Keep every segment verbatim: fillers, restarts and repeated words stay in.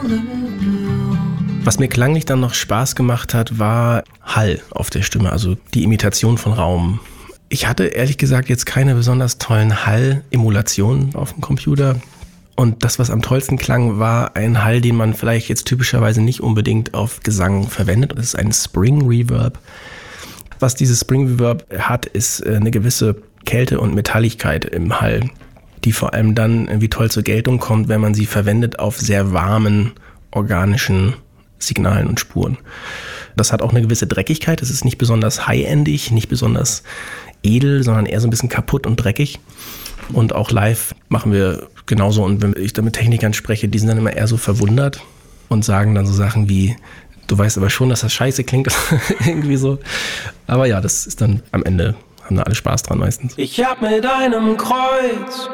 Was mir klanglich dann noch Spaß gemacht hat, war Hall auf der Stimme, also die Imitation von Raum. Ich hatte ehrlich gesagt jetzt keine besonders tollen Hall-Emulationen auf dem Computer. Und das, was am tollsten klang, war ein Hall, den man vielleicht jetzt typischerweise nicht unbedingt auf Gesang verwendet. Das ist ein Spring Reverb. Was dieses Spring Reverb hat, ist eine gewisse Kälte und Metalligkeit im Hall, die vor allem dann irgendwie toll zur Geltung kommt, wenn man sie verwendet auf sehr warmen, organischen Signalen und Spuren. Das hat auch eine gewisse Dreckigkeit. Es ist nicht besonders high-endig, nicht besonders edel, sondern eher so ein bisschen kaputt und dreckig. Und auch live machen wir genauso. Und wenn ich da mit Technikern spreche, die sind dann immer eher so verwundert und sagen dann so Sachen wie, du weißt aber schon, dass das scheiße klingt. Irgendwie so. Aber ja, das ist dann am Ende, haben da alle Spaß dran meistens. Ich hab mit einem Kreuz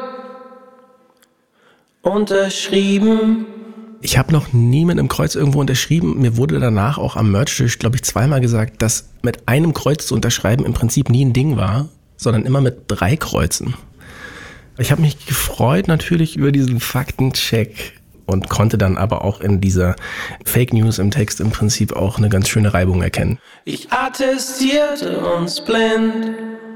unterschrieben. Ich habe noch nie mit einem Kreuz irgendwo unterschrieben. Mir wurde danach auch am Merch-Tisch, glaube ich, zweimal gesagt, dass mit einem Kreuz zu unterschreiben im Prinzip nie ein Ding war, sondern immer mit drei Kreuzen. Ich habe mich gefreut natürlich über diesen Faktencheck und konnte dann aber auch in dieser Fake News im Text im Prinzip auch eine ganz schöne Reibung erkennen. Ich attestierte uns blind,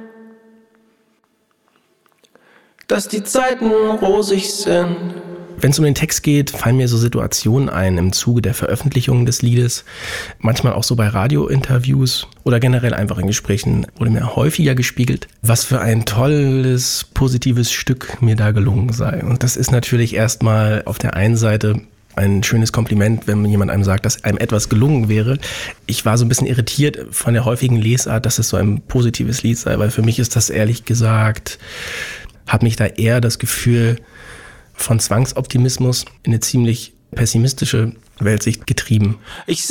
dass die Zeiten rosig sind. Wenn es um den Text geht, fallen mir so Situationen ein im Zuge der Veröffentlichung des Liedes. Manchmal auch so bei Radiointerviews oder generell einfach in Gesprächen wurde mir häufiger gespiegelt, was für ein tolles, positives Stück mir da gelungen sei. Und das ist natürlich erstmal auf der einen Seite ein schönes Kompliment, wenn jemand einem sagt, dass einem etwas gelungen wäre. Ich war so ein bisschen irritiert von der häufigen Lesart, dass es so ein positives Lied sei, weil für mich ist das ehrlich gesagt, hat mich da eher das Gefühl von Zwangsoptimismus in eine ziemlich pessimistische Weltsicht getrieben. Ich